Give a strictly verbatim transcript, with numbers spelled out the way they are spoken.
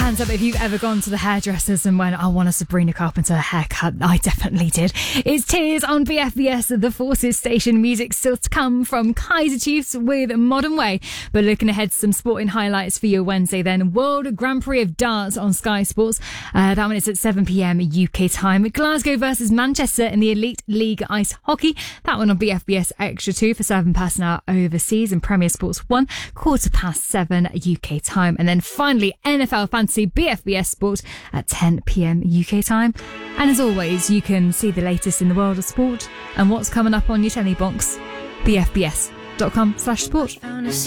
Hands up if you've ever gone to the hairdressers and went, I want a Sabrina Carpenter haircut. I definitely did. It's Tears on B F B S, the Forces station. Music still to come from Kaiser Chiefs with Modern Way. But looking ahead to some sporting highlights for your Wednesday then. World Grand Prix of Darts on Sky Sports. Uh, that one is at seven p.m. U K time. Glasgow versus Manchester in the Elite League Ice Hockey. That one on B F B S Extra two for seven past an hour overseas. And Premier Sports one, quarter past seven U K time. And then finally, N F L Fantasy B F B S Sport at ten p.m. U K time. And as always, you can see the latest in the world of sport and what's coming up on your telly box. B F B S dot com slash sport.